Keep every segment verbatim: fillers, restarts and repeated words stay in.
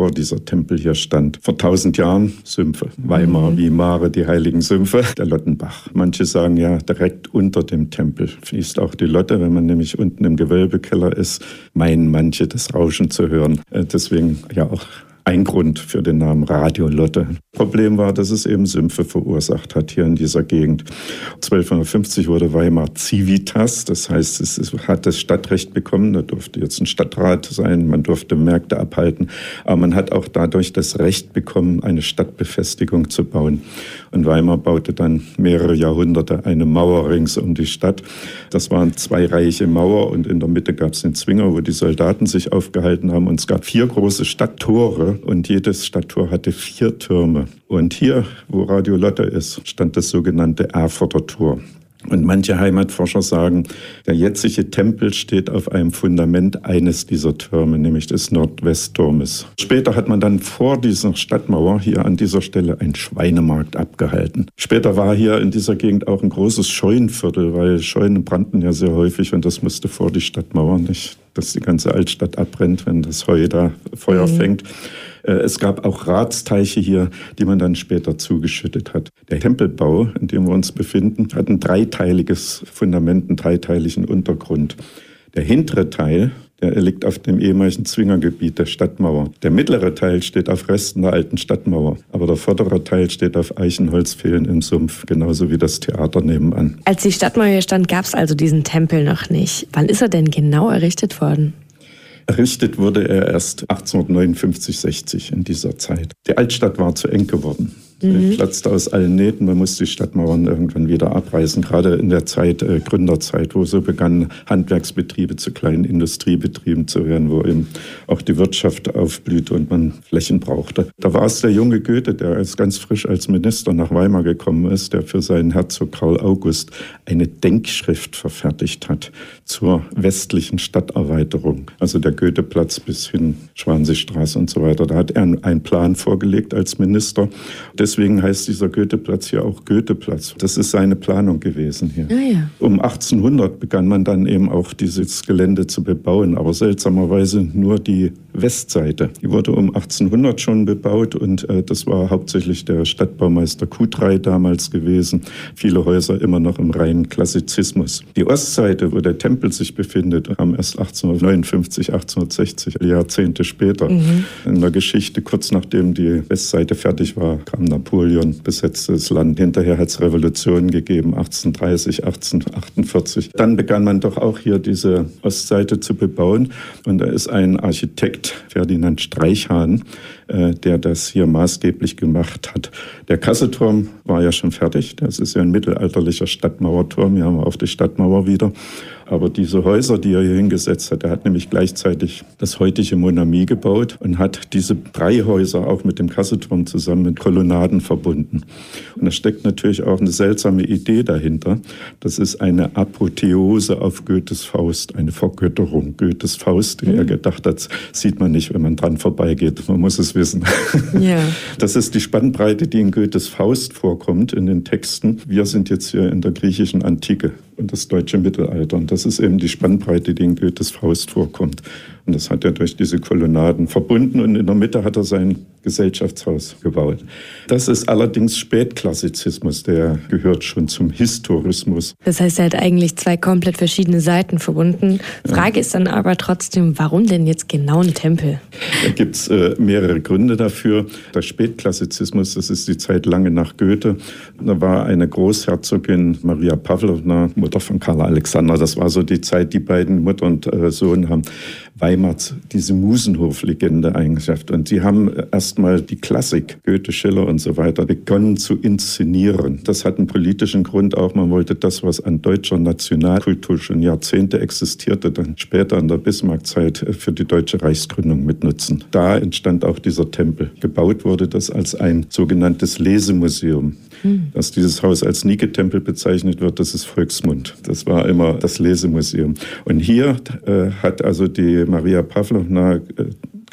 bevor dieser Tempel hier stand. Vor tausend Jahren Sümpfe. Weimar, mhm. wie Mare, die heiligen Sümpfe. Der Lottenbach. Manche sagen ja, direkt unter dem Tempel fließt auch die Lotte. Wenn man nämlich unten im Gewölbekeller ist, meinen manche das Rauschen zu hören. Deswegen ja auch ein Grund für den Namen Radio Lotte. Problem war, dass es eben Sümpfe verursacht hat hier in dieser Gegend. zwölfhundertfünfzig wurde Weimar Civitas, das heißt, es hat das Stadtrecht bekommen. Da durfte jetzt ein Stadtrat sein, man durfte Märkte abhalten. Aber man hat auch dadurch das Recht bekommen, eine Stadtbefestigung zu bauen. Und Weimar baute dann mehrere Jahrhunderte eine Mauer rings um die Stadt. Das waren zwei reiche Mauer und in der Mitte gab es den Zwinger, wo die Soldaten sich aufgehalten haben. Und es gab vier große Stadttore und jedes Stadttor hatte vier Türme. Und hier, wo Radio Lotte ist, stand das sogenannte Erfurter Tor. Und manche Heimatforscher sagen, der jetzige Tempel steht auf einem Fundament eines dieser Türme, nämlich des Nordwestturmes. Später hat man dann vor dieser Stadtmauer hier an dieser Stelle einen Schweinemarkt abgehalten. Später war hier in dieser Gegend auch ein großes Scheunenviertel, weil Scheunen brannten ja sehr häufig und das musste vor die Stadtmauer, nicht, dass die ganze Altstadt abbrennt, wenn das Heu da Feuer mhm. fängt. Es gab auch Ratsteiche hier, die man dann später zugeschüttet hat. Der Tempelbau, in dem wir uns befinden, hat ein dreiteiliges Fundament, einen dreiteiligen Untergrund. Der hintere Teil, der liegt auf dem ehemaligen Zwingergebiet der Stadtmauer. Der mittlere Teil steht auf Resten der alten Stadtmauer. Aber der vordere Teil steht auf Eichenholzpfählen im Sumpf, genauso wie das Theater nebenan. Als die Stadtmauer hier stand, gab es also diesen Tempel noch nicht. Wann ist er denn genau errichtet worden? Errichtet wurde er erst achtzehnhundertneunundfünfzig, sechzig in dieser Zeit. Die Altstadt war zu eng geworden. Sie mhm. platzte aus allen Nähten, man musste die Stadtmauern irgendwann wieder abreißen. Gerade in der Zeit, äh, Gründerzeit, wo so begannen Handwerksbetriebe zu kleinen Industriebetrieben zu werden, wo eben auch die Wirtschaft aufblühte und man Flächen brauchte. Da war es der junge Goethe, der als ganz frisch als Minister nach Weimar gekommen ist, der für seinen Herzog Karl August eine Denkschrift verfertigt hat zur westlichen Stadterweiterung. Also der Goetheplatz bis hin Schwanseestraße und so weiter. Da hat er einen Plan vorgelegt als Minister. Deswegen heißt dieser Goetheplatz hier auch Goetheplatz. Das ist seine Planung gewesen hier. Ah, ja. Um achtzehnhundert begann man dann eben auch dieses Gelände zu bebauen, aber seltsamerweise nur die Westseite. Die wurde um achtzehnhundert schon bebaut und äh, das war hauptsächlich der Stadtbaumeister Kudrey damals gewesen. Viele Häuser immer noch im reinen Klassizismus. Die Ostseite, wo der Tempel sich befindet, kam erst achtzehnhundertneunundfünfzig, achtzehnhundertsechzig, Jahrzehnte später. Mhm. In der Geschichte, kurz nachdem die Westseite fertig war, kam Napoleon, besetzte das Land. Hinterher hat es Revolutionen gegeben, achtzehnhundertdreißig, achtzehnhundertachtundvierzig. Dann begann man doch auch hier diese Ostseite zu bebauen. Und da ist ein Architekt, Ferdinand Streichhahn, äh, der das hier maßgeblich gemacht hat. Der Kasselturm war ja schon fertig. Das ist ja ein mittelalterlicher Stadtmauerturm. Hier haben wir auch die Stadtmauer wieder. Aber diese Häuser, die er hier hingesetzt hat, er hat nämlich gleichzeitig das heutige Monami gebaut und hat diese drei Häuser auch mit dem Kasselturm zusammen mit Kolonnaden verbunden. Und da steckt natürlich auch eine seltsame Idee dahinter. Das ist eine Apotheose auf Goethes Faust, eine Vergötterung. Goethes Faust, die mhm. er gedacht hat, sieht man nicht, wenn man dran vorbeigeht. Man muss es wissen. Ja. Das ist die Spannbreite, die in Goethes Faust vorkommt in den Texten. Wir sind jetzt hier in der griechischen Antike und das deutsche Mittelalter. Und das ist eben die Spannbreite, die in Goethes Faust vorkommt. Und das hat er durch diese Kolonnaden verbunden und in der Mitte hat er sein Gesellschaftshaus gebaut. Das ist allerdings Spätklassizismus, der gehört schon zum Historismus. Das heißt, er hat eigentlich zwei komplett verschiedene Seiten verbunden. Frage ja. ist dann aber trotzdem, warum denn jetzt genau ein Tempel? Da gibt es äh, mehrere Gründe dafür. Der Spätklassizismus, das ist die Zeit lange nach Goethe. Da war eine Großherzogin, Maria Pawlowna, Mutter von Karl Alexander. Das war so die Zeit, die beiden Mutter und äh, Sohn haben Weimar diese Musenhof-Legende eingeschafft. Und sie haben erstmal die Klassik, Goethe, Schiller und so weiter, begonnen zu inszenieren. Das hat einen politischen Grund auch. Man wollte das, was an deutscher Nationalkultur schon Jahrzehnte existierte, dann später in der Bismarck-Zeit für die deutsche Reichsgründung mitnutzen. Da entstand auch dieser Tempel. Gebaut wurde das als ein sogenanntes Lesemuseum. Hm. Dass dieses Haus als Nike-Tempel bezeichnet wird, das ist Volksmund. Das war immer das Lesemuseum. Und hier äh, hat also die Maria Pawlowna äh,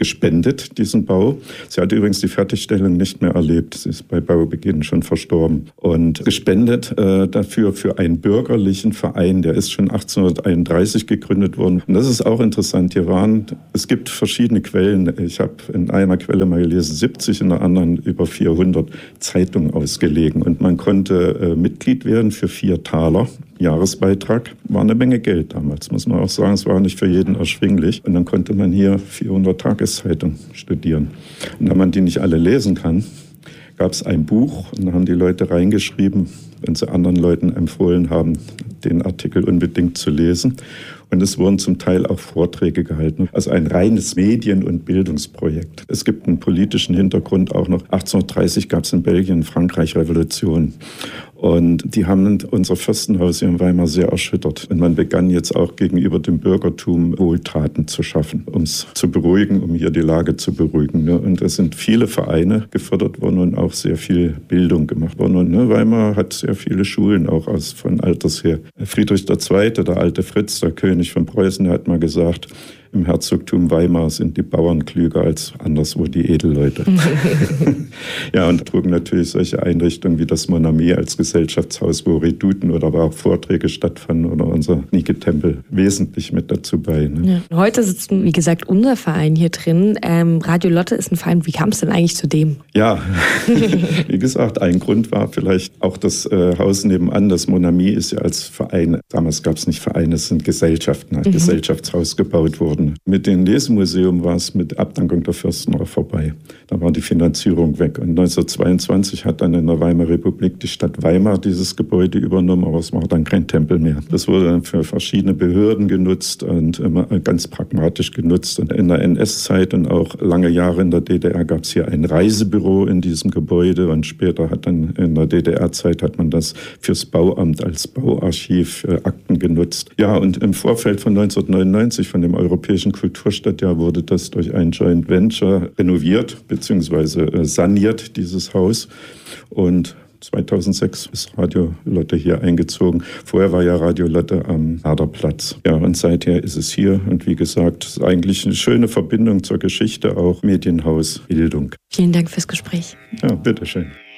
gespendet, diesen Bau. Sie hat übrigens die Fertigstellung nicht mehr erlebt. Sie ist bei Baubeginn schon verstorben. Und gespendet äh, dafür für einen bürgerlichen Verein, der ist schon achtzehnhunderteinunddreißig gegründet worden. Und das ist auch interessant. Hier waren, es gibt verschiedene Quellen. Ich habe in einer Quelle mal gelesen, siebzig, in der anderen über vierhundert Zeitungen ausgelegen. Und man konnte äh, Mitglied werden für vier Taler. Jahresbeitrag war eine Menge Geld damals, muss man auch sagen. Es war nicht für jeden erschwinglich. Und dann konnte man hier vierhundert Tageszeitungen studieren. Und da man die nicht alle lesen kann, gab es ein Buch und da haben die Leute reingeschrieben, wenn sie anderen Leuten empfohlen haben, den Artikel unbedingt zu lesen. Und es wurden zum Teil auch Vorträge gehalten. Also ein reines Medien- und Bildungsprojekt. Es gibt einen politischen Hintergrund auch noch. achtzehnhundertdreißig gab es in Belgien und Frankreich Revolution. Und die haben unser Fürstenhaus hier in Weimar sehr erschüttert. Und man begann jetzt auch gegenüber dem Bürgertum Wohltaten zu schaffen, um es zu beruhigen, um hier die Lage zu beruhigen. Und es sind viele Vereine gefördert worden und auch sehr viel Bildung gemacht worden. Und ne, Weimar hat sehr viele Schulen, auch aus, von Alters her. Friedrich der Zweite, der alte Fritz, der König von Preußen, der hat mal gesagt, im Herzogtum Weimar sind die Bauern klüger als anderswo die Edelleute. Ja, und trugen natürlich solche Einrichtungen wie das Monami als Gesellschaftshaus, wo Redouten oder aber auch Vorträge stattfanden oder unser Nike-Tempel wesentlich mit dazu bei. Ne? Ja. Heute sitzt, wie gesagt, unser Verein hier drin. Ähm, Radio Lotte ist ein Verein. Wie kam es denn eigentlich zu dem? Ja, wie gesagt, ein Grund war vielleicht auch das äh, Haus nebenan. Das Monami ist ja als Verein, damals gab es nicht Vereine, es sind Gesellschaften, als mhm. Gesellschaftshaus gebaut worden. Mit dem Lesemuseum war es mit Abdankung der Fürsten auch vorbei. Da war die Finanzierung weg. Und neunzehnhundertzweiundzwanzig hat dann in der Weimarer Republik die Stadt Weimar dieses Gebäude übernommen, aber es war dann kein Tempel mehr. Das wurde dann für verschiedene Behörden genutzt und immer ganz pragmatisch genutzt. Und in der N S-Zeit und auch lange Jahre in der D D R gab es hier ein Reisebüro in diesem Gebäude. Und später hat dann in der D D R-Zeit hat man das fürs Bauamt als Bauarchiv für Akten genutzt. Ja, und im Vorfeld von neunzehnhundertneunundneunzig von dem Europäischen Kulturstadtjahr wurde das durch ein Joint Venture renoviert bzw. saniert, dieses Haus. Und zweitausendsechs ist Radio Lotte hier eingezogen. Vorher war ja Radio Lotte am Herderplatz. Ja, und seither ist es hier. Und wie gesagt, es ist eigentlich eine schöne Verbindung zur Geschichte, auch Medienhaus, Bildung. Vielen Dank fürs Gespräch. Ja, bitteschön.